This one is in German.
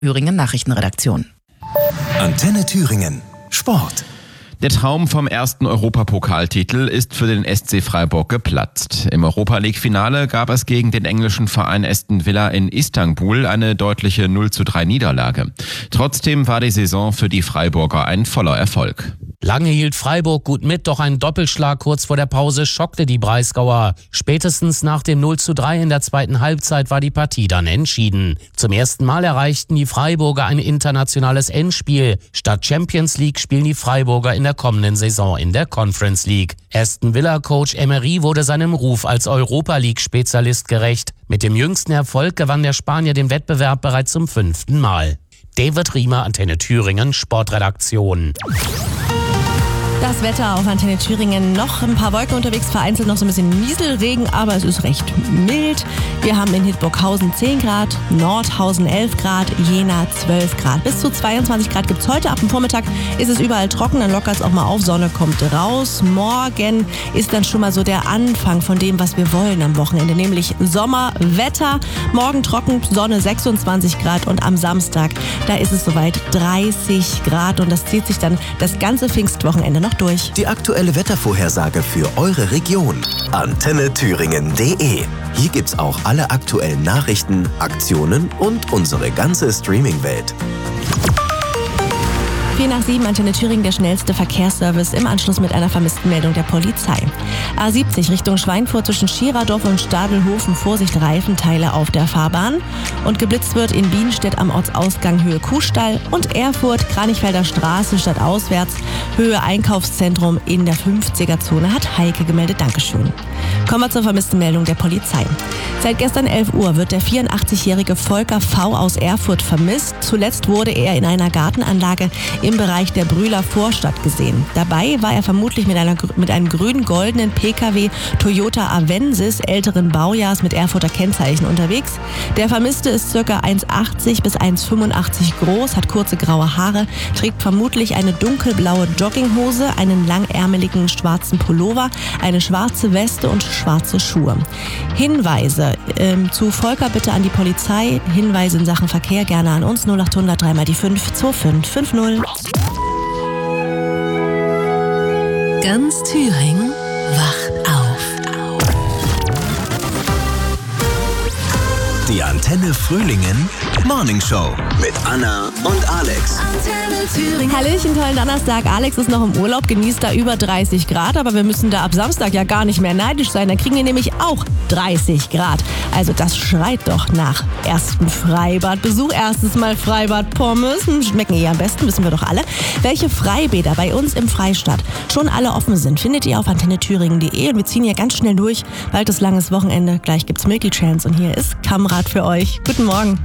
Thüringen Nachrichtenredaktion. Antenne Thüringen. Sport. Der Traum vom ersten Europapokaltitel ist für den SC Freiburg geplatzt. Im Europa-League-Finale gab es gegen den englischen Verein Aston Villa in Istanbul eine deutliche 0:3 Niederlage. Trotzdem war die Saison für die Freiburger ein voller Erfolg. Lange hielt Freiburg gut mit, doch ein Doppelschlag kurz vor der Pause schockte die Breisgauer. Spätestens nach dem 0:3 in der zweiten Halbzeit war die Partie dann entschieden. Zum ersten Mal erreichten die Freiburger ein internationales Endspiel. Statt Champions League spielen die Freiburger in der kommenden Saison in der Conference League. Aston Villa-Coach Emery wurde seinem Ruf als Europa-League-Spezialist gerecht. Mit dem jüngsten Erfolg gewann der Spanier den Wettbewerb bereits zum 5. Mal. David Riemer, Antenne Thüringen, Sportredaktion. Das Wetter auf Antenne Thüringen, noch ein paar Wolken unterwegs, vereinzelt noch so ein bisschen Nieselregen, aber es ist recht mild. Wir haben in Hildburghausen 10 Grad, Nordhausen 11 Grad, Jena 12 Grad. Bis zu 22 Grad gibt es heute. Ab dem Vormittag ist es überall trocken, dann lockert es auch mal auf, Sonne kommt raus. Morgen ist dann schon mal so der Anfang von dem, was wir wollen am Wochenende, nämlich Sommerwetter. Morgen trocken, Sonne 26 Grad und am Samstag, da ist es soweit 30 Grad und das zieht sich dann das ganze Pfingstwochenende noch durch. Die aktuelle Wettervorhersage für eure Region. AntenneThüringen.de. Hier gibt's auch alle aktuellen Nachrichten, Aktionen und unsere ganze Streaming-Welt. 4:07, Antenne Thüringen, der schnellste Verkehrsservice im Anschluss mit einer vermissten Meldung der Polizei. A70 Richtung Schweinfurt zwischen Schiererdorf und Stadelhofen, Vorsicht, Reifenteile auf der Fahrbahn. Und geblitzt wird in Bienstedt am Ortsausgang Höhe Kuhstall und Erfurt, Kranichfelder Straße stadtauswärts, Höhe Einkaufszentrum in der 50er-Zone, hat Heike gemeldet. Dankeschön. Kommen wir zur vermissten Meldung der Polizei. Seit gestern 11 Uhr wird der 84-jährige Volker V. aus Erfurt vermisst. Zuletzt wurde er in einer Gartenanlage im Bereich der Brühler Vorstadt gesehen. Dabei war er vermutlich mit einem grün-goldenen PKW Toyota Avensis älteren Baujahrs mit Erfurter Kennzeichen unterwegs. Der Vermisste ist ca. 1,80 bis 1,85 groß, hat kurze graue Haare, trägt vermutlich eine dunkelblaue Jogginghose, einen langärmeligen schwarzen Pullover, eine schwarze Weste und schwarze Schuhe. Hinweise zu Volker bitte an die Polizei. Hinweise in Sachen Verkehr gerne an uns 0800 3 mal die 5 2550. Ganz Thüringen wacht auf. Die Antenne Frühlingen Morning Show mit Anna und Alex. Antenne Thüringen. Hallöchen, tollen Donnerstag. Alex ist noch im Urlaub, genießt da über 30 Grad, aber wir müssen da ab Samstag ja gar nicht mehr neidisch sein. Da kriegen wir nämlich auch 30 Grad. Also das schreit doch nach ersten Freibadbesuch. Erstes Mal Freibad Pommes. Schmecken am besten, wissen wir doch alle. Welche Freibäder bei uns im Freistaat schon alle offen sind, findet ihr auf antennethüringen.de. Und wir ziehen hier ganz schnell durch. Bald ist langes Wochenende. Gleich gibt's Milky Chance und hier ist Kamrat für euch. Guten Morgen.